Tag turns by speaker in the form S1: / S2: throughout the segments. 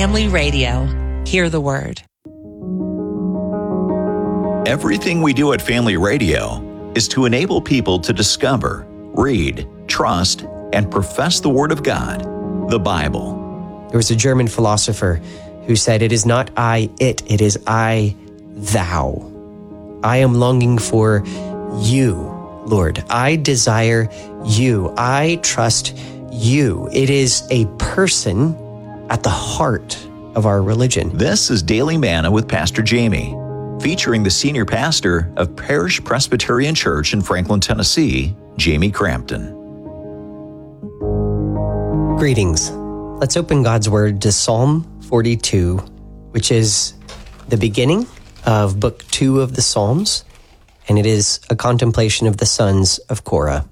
S1: Family Radio. Hear the word.
S2: Everything we do at Family Radio is to enable people to discover, read, trust, and profess the Word of God, the Bible.
S3: There was a German philosopher who said, "It is not I, it is I, thou." I am longing for you, Lord. I desire you. I trust you. It is a person at the heart of our religion.
S2: This is Daily Manna with Pastor Jamie, featuring the senior pastor of Parish Presbyterian Church in Franklin, Tennessee, Jamie Crampton.
S3: Greetings. Let's open God's Word to Psalm 42, which is the beginning of Book 2 of the Psalms, and it is a contemplation of the sons of Korah.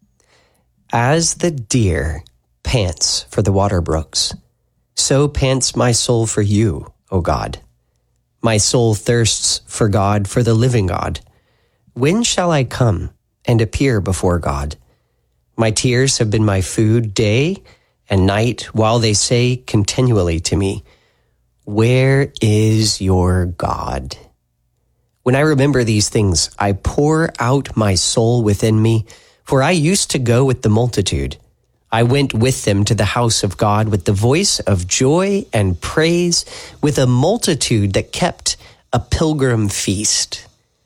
S3: As the deer pants for the water brooks, so pants my soul for you, O God. My soul thirsts for God, for the living God. When shall I come and appear before God? My tears have been my food day and night, while they say continually to me, "Where is your God?" When I remember these things, I pour out my soul within me, for I used to go with the multitude. I went with them to the house of God with the voice of joy and praise, with a multitude that kept a pilgrim feast.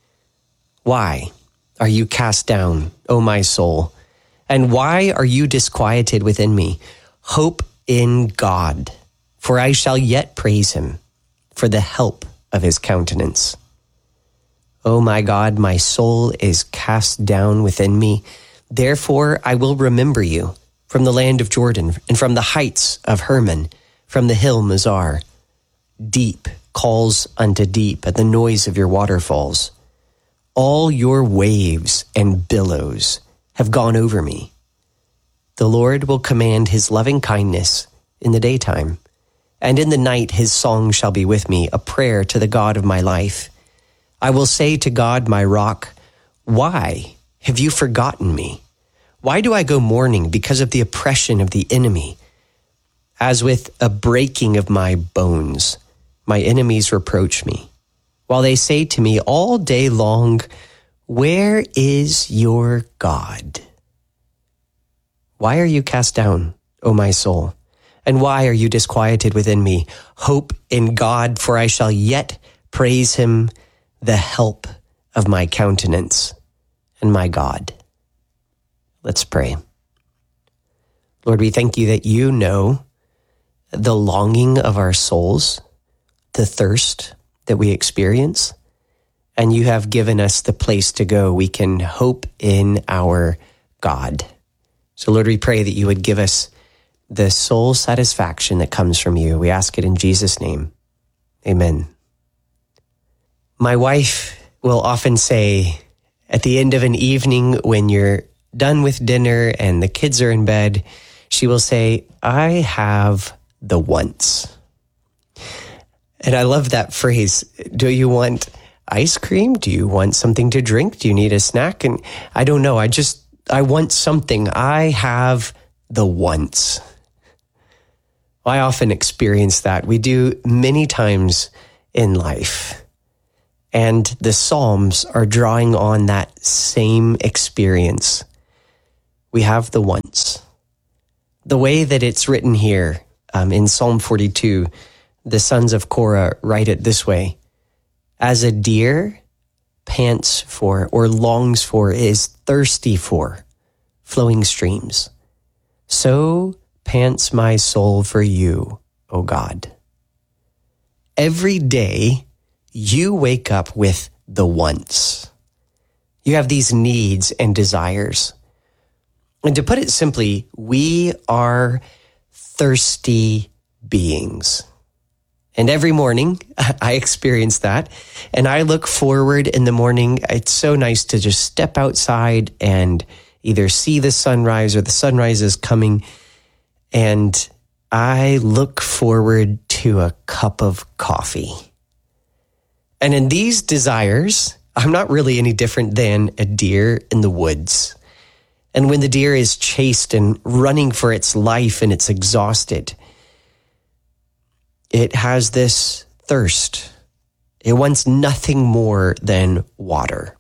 S3: Why are you cast down, O my soul? And why are you disquieted within me? Hope in God, for I shall yet praise him for the help of his countenance. O my God, my soul is cast down within me. Therefore I will remember you from the land of Jordan, and from the heights of Hermon, from the hill Mizar. Deep calls unto deep at the noise of your waterfalls. All your waves and billows have gone over me. The Lord will command his loving kindness in the daytime, and in the night his song shall be with me, a prayer to the God of my life. I will say to God, my rock, why have you forgotten me? Why do I go mourning because of the oppression of the enemy? As with a breaking of my bones, my enemies reproach me, while they say to me all day long, "Where is your God?" Why are you cast down, O my soul? And why are you disquieted within me? Hope in God, for I shall yet praise him, the help of my countenance and my God. Let's pray. Lord, we thank you that you know the longing of our souls, the thirst that we experience, and you have given us the place to go. We can hope in our God. So Lord, we pray that you would give us the soul satisfaction that comes from you. We ask it in Jesus' name. Amen. My wife will often say at the end of an evening when you're done with dinner and the kids are in bed, she will say, "I have the once." And I love that phrase. Do you want ice cream? Do you want something to drink? Do you need a snack? And I don't know. I want something. I have the once. I often experience that. We do many times in life. And the Psalms are drawing on that same experience. We have the once. The way that it's written here in Psalm 42, the sons of Korah write it this way: as a deer pants for or longs for, is thirsty for flowing streams, so pants my soul for you, O God. Every day you wake up with the once. You have these needs and desires. And to put it simply, we are thirsty beings. And every morning I experience that. And I look forward in the morning. It's so nice to just step outside and either see the sunrise or the sunrise is coming. And I look forward to a cup of coffee. And in these desires, I'm not really any different than a deer in the woods. And when the deer is chased and running for its life and it's exhausted, it has this thirst. It wants nothing more than water.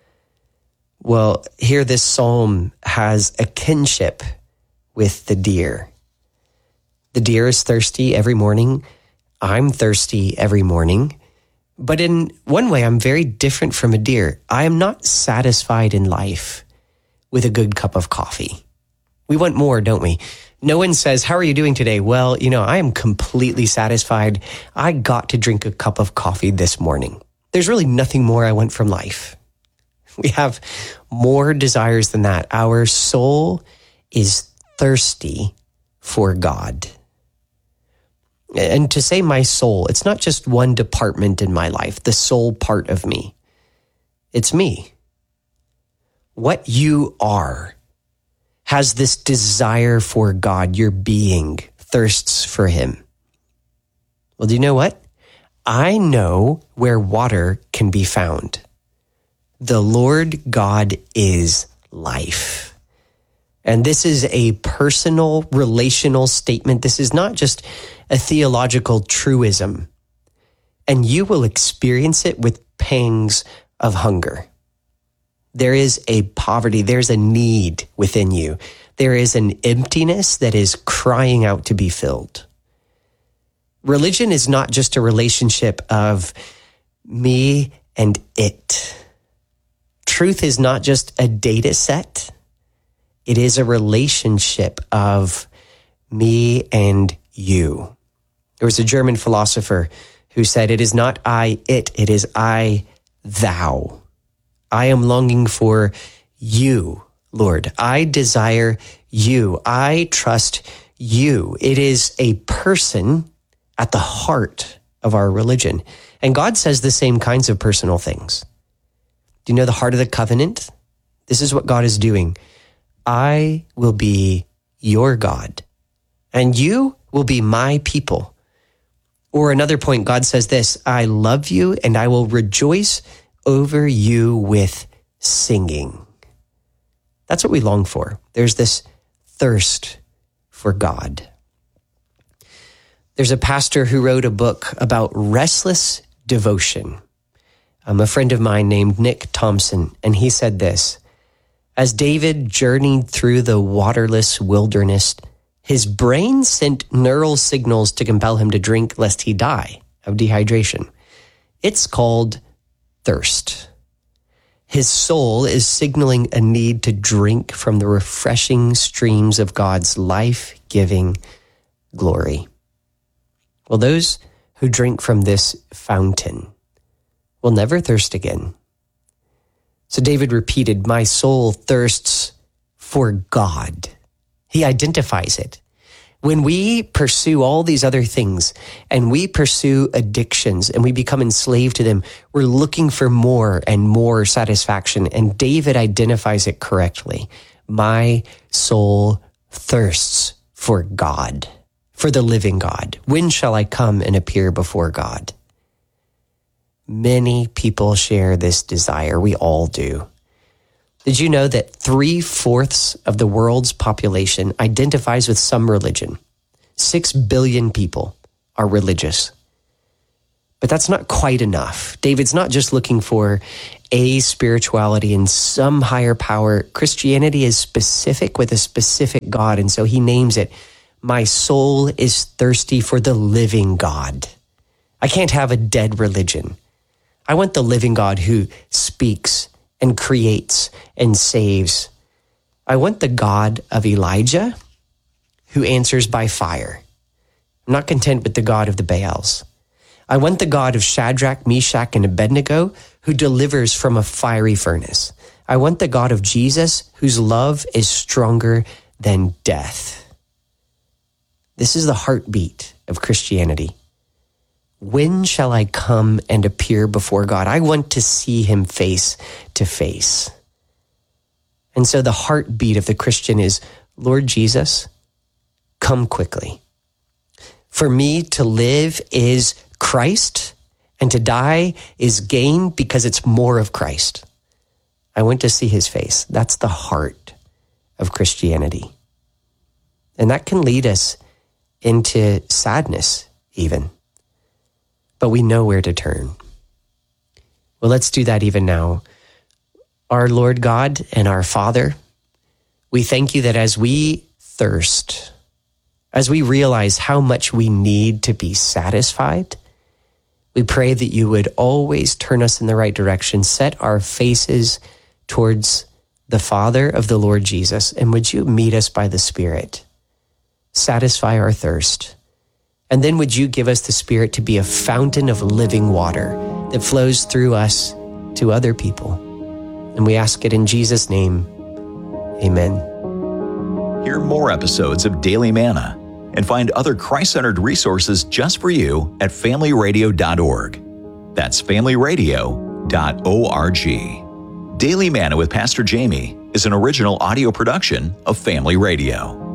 S3: Well, here this psalm has a kinship with the deer. The deer is thirsty every morning. I'm thirsty every morning. But in one way, I'm very different from a deer. I am not satisfied in life with a good cup of coffee. We want more, don't we? No one says, how are you doing today? Well, I am completely satisfied. I got to drink a cup of coffee this morning. There's really nothing more I want from life. We have more desires than that. Our soul is thirsty for God. And to say my soul, it's not just one department in my life, the soul part of me. It's me. What you are has this desire for God. Your being thirsts for him. Well, do you know what? I know where water can be found. The Lord God is life. And this is a personal, relational statement. This is not just a theological truism. And you will experience it with pangs of hunger. There is a poverty, there's a need within you. There is an emptiness that is crying out to be filled. Religion is not just a relationship of me and it. Truth is not just a data set. It is a relationship of me and you. There was a German philosopher who said, it is not I, it is I, thou. I am longing for you, Lord. I desire you. I trust you. It is a person at the heart of our religion. And God says the same kinds of personal things. Do you know the heart of the covenant? This is what God is doing. I will be your God, and you will be my people. Or another point, God says this, I love you, and I will rejoice over you with singing. That's what we long for. There's this thirst for God. There's a pastor who wrote a book about restless devotion. A friend of mine named Nick Thompson, and he said this, as David journeyed through the waterless wilderness, his brain sent neural signals to compel him to drink lest he die of dehydration. It's called thirst. His soul is signaling a need to drink from the refreshing streams of God's life-giving glory. Well, those who drink from this fountain will never thirst again. So David repeated, my soul thirsts for God. He identifies it. When we pursue all these other things and we pursue addictions and we become enslaved to them, we're looking for more and more satisfaction. And David identifies it correctly. My soul thirsts for God, for the living God. When shall I come and appear before God? Many people share this desire. We all do. Did you know that 3/4 of the world's population identifies with some religion? 6 billion people are religious. But that's not quite enough. David's not just looking for a spirituality and some higher power. Christianity is specific with a specific God, and so he names it, my soul is thirsty for the living God. I can't have a dead religion. I want the living God who speaks and creates and saves. I want the God of Elijah who answers by fire. I'm not content with the God of the Baals. I want the God of Shadrach, Meshach, and Abednego who delivers from a fiery furnace. I want the God of Jesus whose love is stronger than death. This is the heartbeat of Christianity. When shall I come and appear before God? I want to see him face to face. And so the heartbeat of the Christian is, Lord Jesus, come quickly. For me to live is Christ, and to die is gain because it's more of Christ. I want to see his face. That's the heart of Christianity. And that can lead us into sadness even. but we know where to turn. Well, let's do that even now. Our Lord God and our Father, we thank you that as we thirst, as we realize how much we need to be satisfied, we pray that you would always turn us in the right direction, set our faces towards the Father of the Lord Jesus, and would you meet us by the Spirit, satisfy our thirst, and then would you give us the Spirit to be a fountain of living water that flows through us to other people. And we ask it in Jesus' name. Amen.
S2: Hear more episodes of Daily Manna and find other Christ-centered resources just for you at familyradio.org. That's familyradio.org. Daily Manna with Pastor Jamie is an original audio production of Family Radio.